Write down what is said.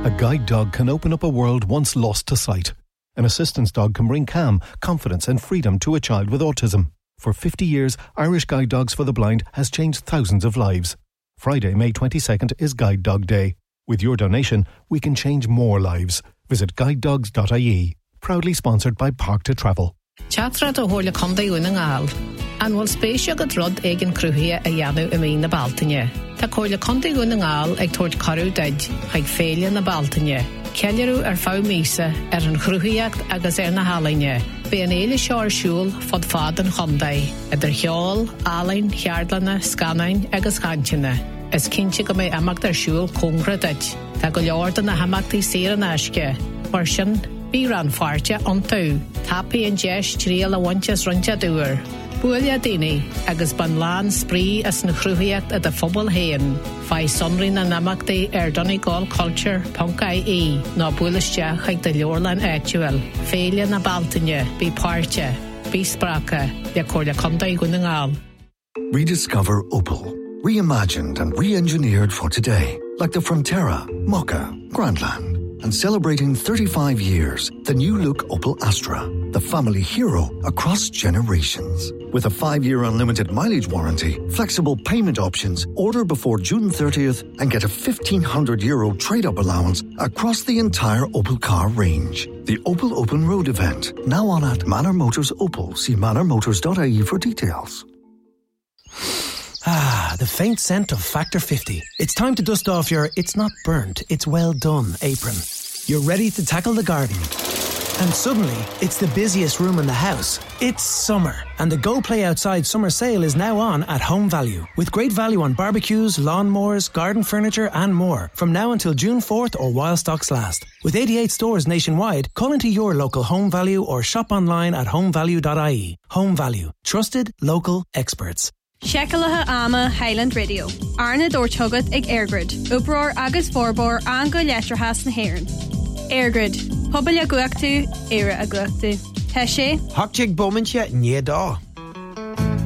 A guide dog can open up a world once lost to sight. An assistance dog can bring calm, confidence and freedom to a child with autism. For 50 years, Irish Guide Dogs for the Blind has changed thousands of lives. Friday, May 22nd is Guide Dog Day. With your donation, we can change more lives. Visit guidedogs.ie. Proudly sponsored by Park to Travel. Chatra to Horla Conde Winningal. And will space got rod egg and cruhia a yanu in the Baltine. Ta Horla Conde Winningal, a tort caru dead, hag fail in the Baltine. Kelleru fau misa an cruhiacht agus na halinne. Be an éile seoir siúl fod fad an chondai. Der heol, alain, heardlanna, scanain agus chantine. Is cinse go mé amach der siúl congra dead. Ta go leordan na hamachtaí sér an aisce. Mar sin, bí ran farte an tú. Tapi an jeis tríal a wantas runta dúr. Búlia dini agus ban lán sprí as na chrúhiacht a da phobal héan. Fai sonri na namachtaí Donegal Culture .ie ná búlisteach ag da leorlan actual. Féile na Baltine, bí páirte, bí spracha, le cóirle condaí Gwynningal. Rediscover Opel. Reimagined and re-engineered for today. Like the Frontera, Mokka, Grandland. And celebrating 35 years, the new look Opel Astra, the family hero across generations. With a 5-year unlimited mileage warranty, flexible payment options, order before June 30th and get a €1,500 trade-up allowance across the entire Opel car range. The Opel Open Road event, now on at Manor Motors Opel. See manormotors.ie for details. Ah, the faint scent of Factor 50. It's time to dust off your "it's not burnt, it's well done" apron. You're ready to tackle the garden. And suddenly, it's the busiest room in the house. It's summer, and the Go Play Outside summer sale is now on at Home Value. With great value on barbecues, lawnmowers, garden furniture and more. From now until June 4th or while stocks last. With 88 stores nationwide, call into your local Home Value or shop online at homevalue.ie. Home Value. Trusted, local experts. Shekelatha ama Highland Radio. Arna Dortugad ag Airgrid. Uproar agus forbor an go letrahas na Héireann. Airgrid. Pobal a guachtu, era a guachtu. Tá sé? Haktig bomintje nie da.